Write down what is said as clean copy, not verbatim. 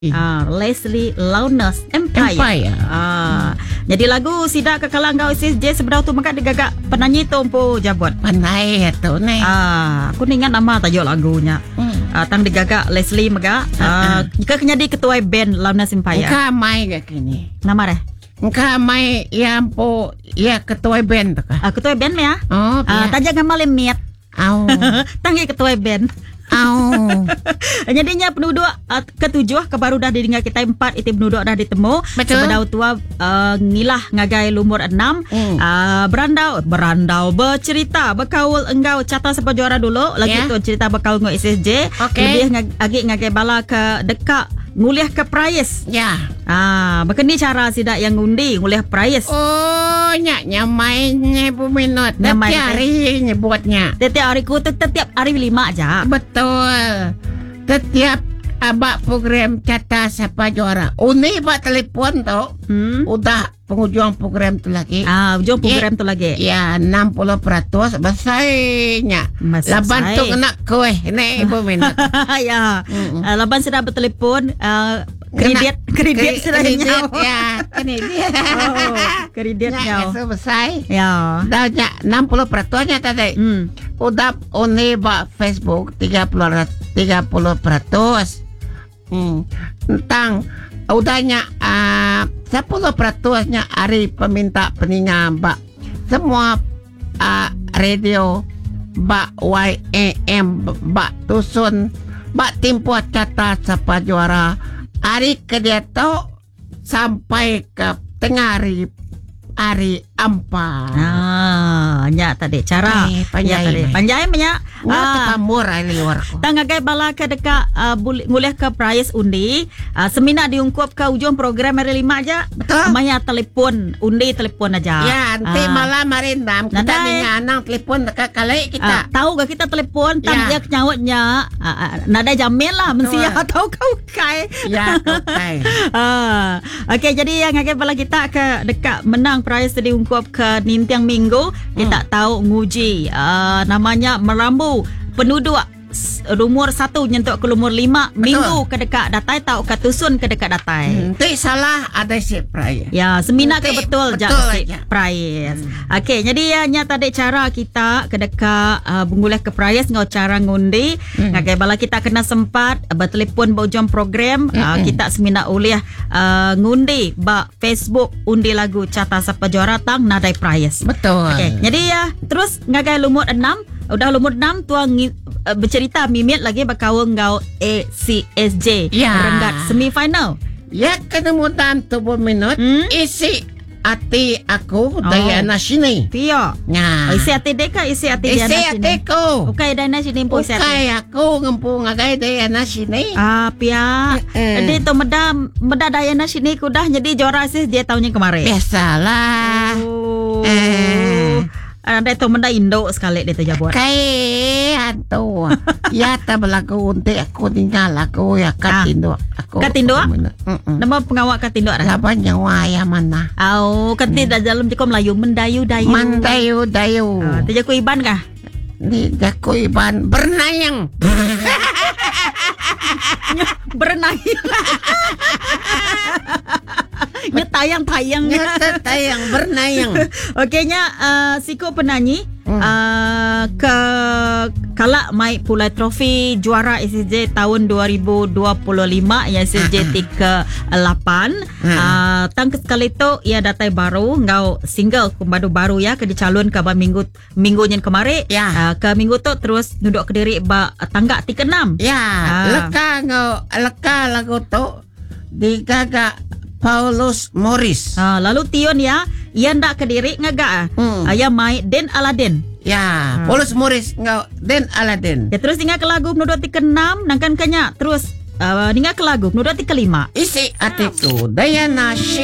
Leslie Launas Empire. Jadi lagu sidak kekalang kau SSJ sebenarnya tu maka digagak penyanyi tu po jabot. Panai tu ni. Aku ni ingat nama tajuk lagunya. Tang digagak Leslie mega. Jika kenyadi ketua band Launas Empire. Engkau mai ke kini. Nama deh. Engkau mai yang po ya ketua band tu kah? Ketua band ya. Oh, tajak ngamal miat. Tangi ketua band. Jadinya penduduk ketujuh kebaru dah didengar kita 4 itu penduduk dah ditemu. Sebedau tua ngilah ngagai lumur 6 berandau bercerita berkaul enggau cata sepa juara dulu lagi tu cerita berkaul ngau SSJ lebih agi ngagai bala ke dekak nguliah ke prize. Begini cara sidak yang ngundi nguliah prize. Nya mainnya Bu Minot. Setiap hari nyebutnya. Setiap hari ku setiap hari 5 aja. Betul. Setiap abak program cata siapa juara. Uni bak telefon tu. Udah penghujung program tu lagi. Ujung program tu lagi. Ya, 60% besarnya. Laban tu kena kue ni Bu Minot. Ya. Laban sudah bertelefon kredit sudah nyawa. Ya, kredit. Kreditnya besar. Ya. Dah 60%-nya tadi. Udah uni bak Facebook 30%. Tentang udahnya 10%-nya hari peminta peningan bak semua radio bak YAM bak tusun bak timpu cata siapa juara hari kedua tu sampai ke tengah hari 4. Nya tadi cara panjai banyak pamur di luar ko. Tangagai bala ke dekat nguliah ke prize undi semina diungkup ke ujung program hari 5 aja. Betul. Maya telepon undi telepon aja. Ya, nanti malam marindam kita dengan anang telepon dekat kali kita. Tahu gak kita telepon tang dia nyawatnya nada Jamil lah mensia tahu kau kai. Ya, kau kai. Okey, jadi yang ngagai bala kita ke dekat menang prize diungkup ke nintiang minggu kita tahu nguji namanya merambu penduduk umur 1 nyentuk ke umur 5 minggu ke dekat datai tahu ke tusun ke dekat datai. Nanti salah ada si prize. Ya, semina ke betul si prize. Okey, jadi ya nya tadi cara kita ke dekat menguliah ke prize ngau cara ngundi. Ngagai bala kita kena sempat bertelefon bojong program kita semina uliah ngundi ba Facebook undi lagu cata siapa juara tang nadai prize. Betul. Okey, jadi ya terus ngagai lumur 6 udah lumur 6 tuang bercerita mimit lagi berkawan ngau ACSJ Renggat semifinal. Ya, kemudian 2 minit isi hati aku Diana sini. Pio. Isi hati deka isi hati Diana sini. Isi hatiku. Okay, Diana sini po isi hati. Okay, aku ngempu ngagai Diana sini. Pia. Jadi tu meda Diana sini kudah jadi juara sis dia tahunnya kemarin. Biasalah. Ada itu menda Indo sekali dia terjabut. Kayak tu. Ya tak berlaku untuk aku tinggal aku ya Katindo. Katindo? Nama pengawak Katindo ada? Laban nyawa ya mana? Katindo dalam jiko Melayu mendayu-dayu. Mendayu-dayu. Terjaku Iban kah? Ni jaku Iban bernayang. Bernayang. Tayang bernayang. Okeynya Siko penyanyi ke kalak mai pulai trofi juara SSJ tahun 2025 yang SSJ ke-8. Tang sekali tu ia datai baru ngau single baru ya ke dicalon ke minggu nyen kemarin. Ke minggu tu terus duduk ke diri ba tanggak 6. Leka lagu tu digagak Paulus Morris. Lalu Tion ya, ia ndak ke diri ngagak ayah mai Den Aladdin. Ya, Paulus Morris ngau Den Aladdin. Ya terus tinggal ke lagu menurut 6 nangkan kanya terus tinggal ke lagu menurut 5. Isi hatiku Diana